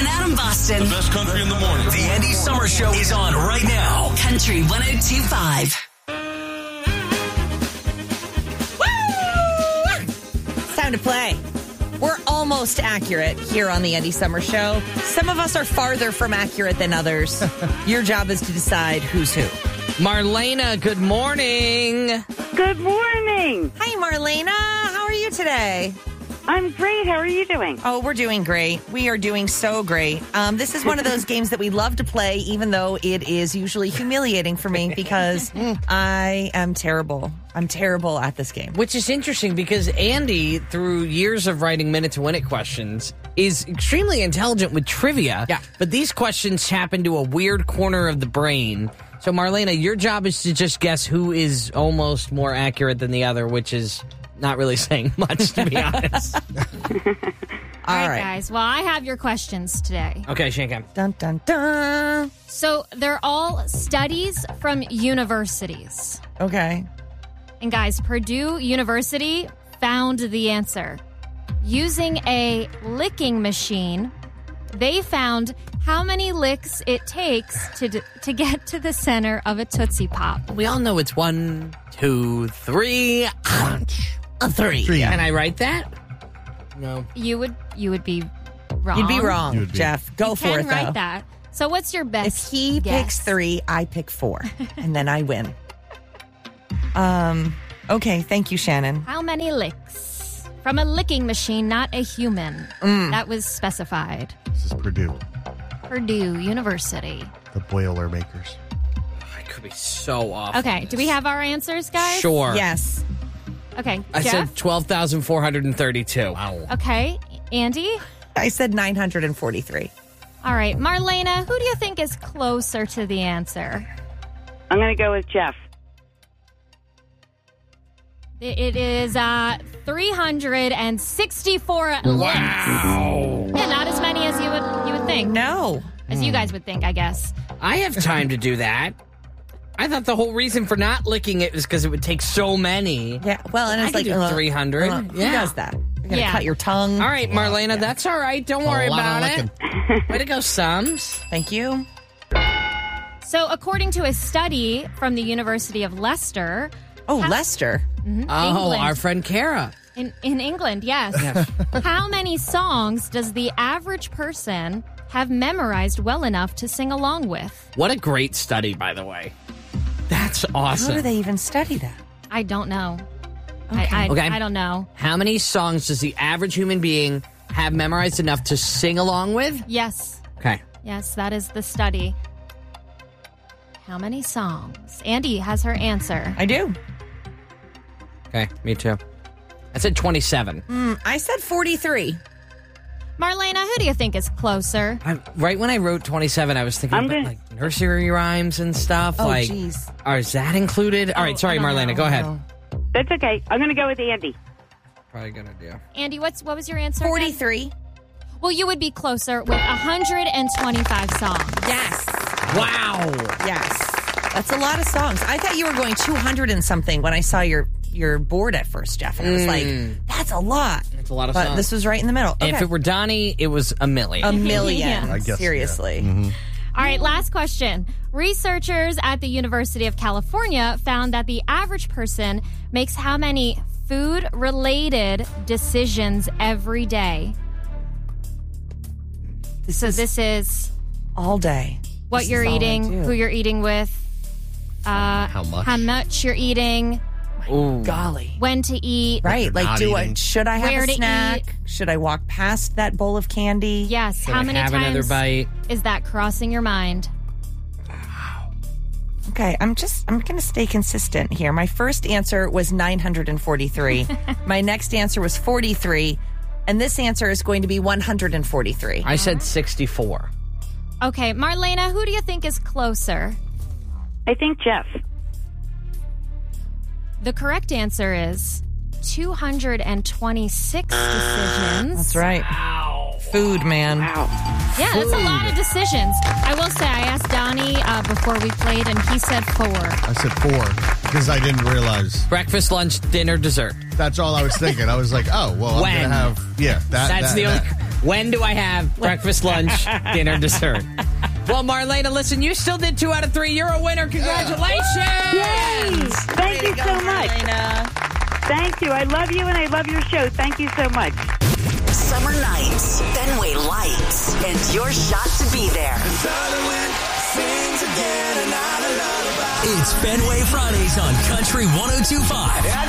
and Adam Boston. The best country in the morning. The Andy Summer Show is on right now. Country 102.5. It's time to play. We're almost accurate here on the Andy Summer Show. Some of us are farther from accurate than others. Your job is to decide who's who. Marlena, good morning. Good morning. Hi, Marlena. How are you today? I'm great. How are you doing? Oh, we're doing great. We are doing so great. This is one of those games that we love to play, even though it is usually humiliating for me because I am terrible. I'm terrible at this game. Which is interesting because Andy, through years of writing Minute to Win It questions, is extremely intelligent with trivia. Yeah. But these questions tap into a weird corner of the brain. So, Marlena, your job is to just guess who is almost more accurate than the other, which is not really saying much, to be honest. All right, guys. Well, I have your questions today. Okay, Shankham. Dun, dun, dun. So they're all studies from universities. Okay. And guys, Purdue University found the answer. Using a licking machine, they found how many licks it takes to get to the center of a Tootsie Pop. We all know it's 1, 2, 3. A 3. Can I write that? No. You would be wrong. You'd be wrong, Jeff. Go for it, Can write though. that. So what's your If best he guess? picks 3, I pick 4, and then I win. Okay, thank you, Shannon. How many licks? From a licking machine, not a human. That was specified. This is Purdue, Purdue University. the Boilermakers. I could be so off. Okay, do we have our answers, guys? Sure. Yes. Okay, I Jeff? said 12,432. Wow. Okay, Andy? I said 943. All right, Marlena, who do you think is closer to the answer? I'm going to go with Jeff. It is 364 licks. Wow. Yeah, not as many as you would think. No. As you guys would think, I guess. I have time to do that. I thought the whole reason for not licking it was because it would take so many. Yeah, well, and I it's could like do 300. Who Yeah. does that? You're going to Yeah. cut your tongue. All right, Marlena, that's all right. Don't worry A lot about of it. Way to go, Sums. Thank you. So, according to a study from the University of Leicester, Oh, Lester. Oh, England. our friend Kara. in England, yes. How many songs does the average person have memorized well enough to sing along with? What a great study, by the way. That's awesome. How do they even study that? I don't know. Okay. Okay. I don't know. How many songs does the average human being have memorized enough to sing along with? Yes. Okay. Yes, that is the study. How many songs? Andy has her answer. I do. Okay, me too. I said 27. I said 43. Marlena, who do you think is closer? Right when I wrote 27, I was thinking I'm about gonna- like nursery rhymes and stuff. Oh, like, jeez. is that included? All right, sorry, I don't Marlena, know. go ahead. That's okay. I'm going to go with Andy. Probably gonna do. Andy, what was your answer? again? 43. Well, you would be closer with 125 songs. Yes. Wow. Yes. That's a lot of songs. I thought you were going 200 and something when I saw your board at first, Jeff. And I was like, that's a lot. That's a lot of But songs. this was right in the middle. Okay. If it were Donnie, it was a million. a million. Yeah. I guess, Seriously. yeah. All right, last question. Researchers at the University of California found that the average person makes how many food-related decisions every day? This is All day. what This you're is all I eating, do. who you're eating with, How much? you're eating, Ooh. Golly. when to eat. Right. Like, not I eating. should I have Where a to snack? eat. Should I walk past that bowl of candy? Yes. Should How I many have another times bite? is that crossing your mind? Okay, I'm going to stay consistent here. My first answer was 943. My next answer was 43. And this answer is going to be 143. I said 64. Okay, Marlena, who do you think is closer? I think Jeff. The correct answer is 226 decisions. That's right. Food, man. Wow. Yeah, that's a lot of decisions. I will say, I asked Donnie before we played, and he said 4. I said 4 because I didn't realize. Breakfast, lunch, dinner, dessert. That's all I was thinking. I was like, oh, well, When? I'm going to have, yeah. That's the only. When do I have breakfast, lunch, dinner, dessert? Well, Marlena, listen, you still did 2 out of 3. You're a winner. Congratulations! Yay! Thank you so much. Marlena. Thank you. I love you and I love your show. Thank you so much. Summer nights, Fenway Lights, and your shot to be there. It's Fenway Fridays on Country 102.5.